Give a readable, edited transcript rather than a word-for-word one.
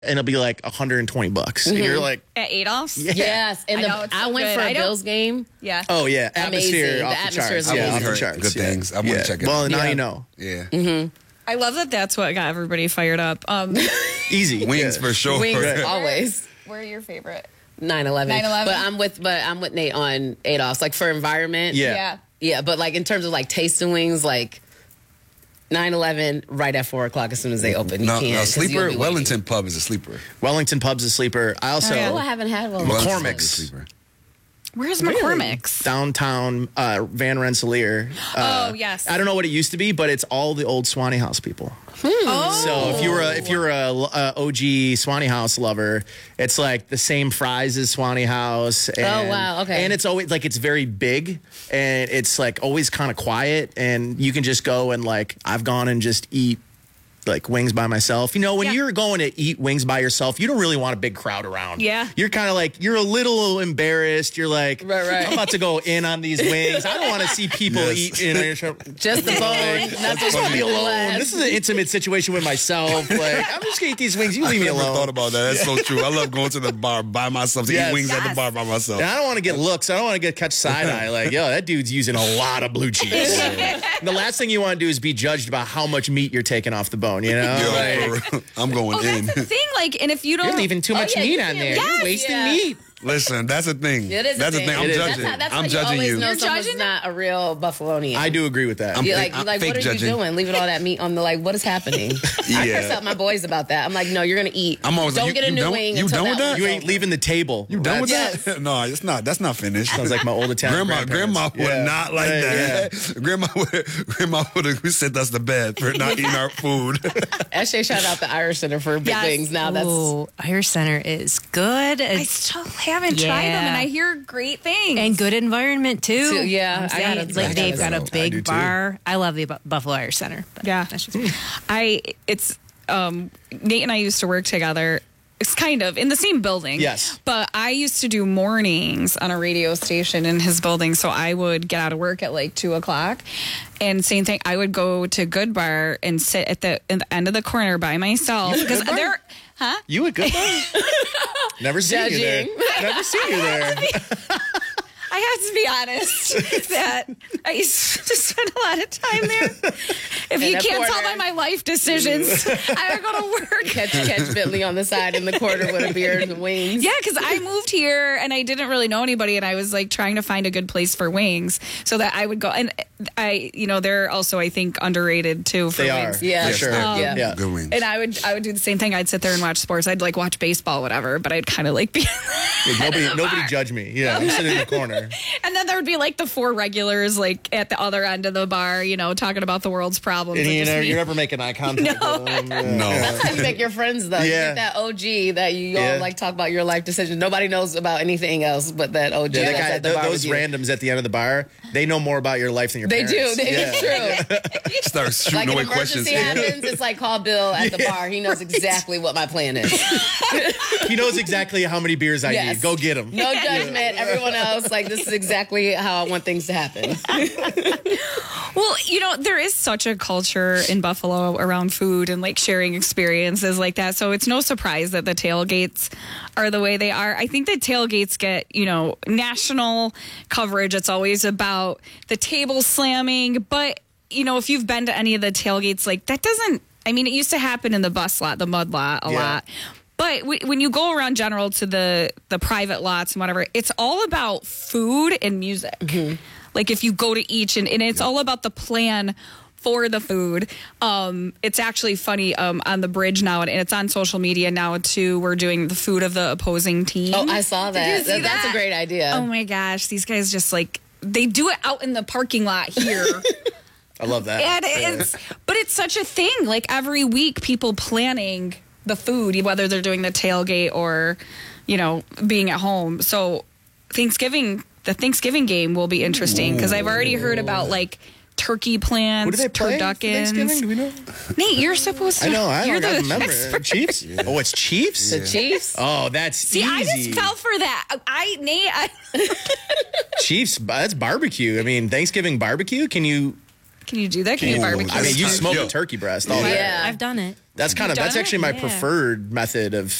and it'll be like $120. And you're like, At Adolph's? yeah. Yes, and I know, it's so I went good. for I a don't- Bills game. Yeah. Oh yeah, atmosphere Amazing. off The the atmosphere charts. is Yeah, amazing. off the Heard charts. good yeah. things. I want to check it Well, out. now you know. Yeah. I love that that's what got everybody fired up. Easy. Wings Yeah. for sure. Wings Right. always. Where are your favorite? 9/11. 9/11. But I'm with Nate on Adolph's. Like for environment. Yeah. Yeah, but like in terms of like tasting wings, like 9/11 right at 4 o'clock as soon as they open. You No, can't. 'cause sleeper. you'll be waiting. Wellington Pub is a sleeper. Wellington Pub's a sleeper. I also yeah. Oh, I haven't had one. Wellington Pub McCormick's. is a sleeper. Where's McCormick's? downtown Van Rensselaer. Oh, yes. I don't know what it used to be, but it's all the old Swanee House people. Oh. So if you're a OG Swanee House lover, it's like the same fries as Swanee House. And, wow, okay. And it's always like it's very big and it's like always kind of quiet, and you can just go and like I've gone and just eat like wings by myself. You know, when Yeah. you're going to eat wings by yourself, you don't really want a big crowd around. Yeah. You're kind of like, you're a little embarrassed. You're like, Right. I'm about to go in on these wings. I don't want to see people Yes. eat in your show. Just the bone. Not I just want to be alone. This is an intimate situation with myself. Like, I'm just going to eat these wings. You leave me I never alone. thought about that. That's so true. I love going to the bar by myself to Yes. eat wings at the Yes. bar by myself. And I don't want to get looks. I don't want to catch side eye. Like, yo, that dude's using a lot of blue cheese. The last thing you want to do is be judged about how much meat you're taking off the bone, you know? Yo, Like, for real. I'm going Oh, in. that's the thing. Like, and if you don't. you're leaving too much yeah, meat you on can't- there. Yes, You're wasting yeah. meat. Listen, that's a thing. It is That's a a thing. thing. I'm It is. judging. That's I'm how judging you. you. Always know You're someone's judging not a real Buffalonian. I do agree with that. I'm- You're like, I'm what fake are judging. you doing? Leaving all that meat on the what is happening? I Yeah. curse out my boys about that. I'm like, no, you're gonna eat. I'm always like, don't you- get a you new done- wing. you until done with that? one's You ain't over. leaving the table. You done with Yes. that? No, it's not. That's not finished. Sounds like my old Italian Grandma grandparents. would Yeah. not like Yeah, that. Grandma would have sent us to bed for not eating our food. Actually, shout out the Irish Center for big Yes. wings. Now that's Ooh, Irish Center is good. I still haven't tried them, and I hear great things. and good environment too. Yeah, I'm I saying, gotta- like I they've gotta got a go. I do big too. bar. I love the Buffalo Irish Center. But Yeah. that's just Nate and I used to work together. It's kind of in the same building. Yes. But I used to do mornings on a radio station in his building. So I would get out of work at like 2:00. And same thing, I would go to Good Bar and sit at the end of the corner by myself. You at Because Good Bar? huh? You a good one? Never seen you there. Judging. Never seen you there. I have to be honest that I used to spend a lot of time there. If you a can't tell corner. by my life decisions, I would go to work. catch Bentley on the side in the corner with a beer and wings. Yeah, because I moved here and I didn't really know anybody, and I was like trying to find a good place for wings so that I would go. And they're also, I think, underrated too for They wings. are. Yeah. For sure. Yeah. Yeah. Good wings. And I would do the same thing. I'd sit there and watch sports. I'd like watch baseball, whatever, but I'd kind of like be. Nobody judge me. Yeah, I'm sitting in the corner. And then there would be like the four regulars, like at the other end of the bar, talking about the world's problems. And and you just know, me. you're never making eye contact No. with them. Yeah. No. That's how you make your friends, though. You Yeah. get that OG that you Yeah. all like talk about your life decisions. Nobody knows about anything else but that OG Yeah, that that's guy, at the bar those with you. randoms at the end of the bar, they know more about your life than your They parents. do. Yeah. It's true. Start shooting Like an away questions. emergency happens, it's like call Bill at the bar. He knows exactly what my plan is. He knows exactly how many beers I Yes. need. Go get him. No judgment. Everyone else, like, this is exactly how I want things to happen. Well, there is such a culture in Buffalo around food and like sharing experiences like that. So it's no surprise that the tailgates are the way they are. I think that tailgates get, national coverage. It's always about the table slamming. But, if you've been to any of the tailgates, like that doesn't, it used to happen in the bus lot, the mud lot a Yeah. lot. But when you go around general to the private lots and whatever, it's all about food and music. Like if you go to each, and it's all about the plan for the food. It's actually funny on the bridge now, and it's on social media now too. We're doing the food of the opposing team. Oh, I saw that. Did you see That's a that? great idea. Oh my gosh, these guys just like they do it out in the parking lot here. I love that. And but it's such a thing. Like every week, people planning the food, whether they're doing the tailgate or, being at home. So the Thanksgiving game will be interesting because I've already heard about like turkey plants, Who do they play? Thanksgiving? turduckens. Do we know? Nate, you're supposed to. I know. I you're don't the remember. expert. Chiefs? Oh, it's Chiefs? The Chiefs? Oh, that's See, easy. I just fell for that. Nate, Chiefs, that's barbecue. Thanksgiving barbecue. Can you Can you do that? Can you barbecue? I mean, you a smoke Yo. a turkey breast. All Yeah. that. I've done it. That's You've that's done actually it? my Yeah. preferred method of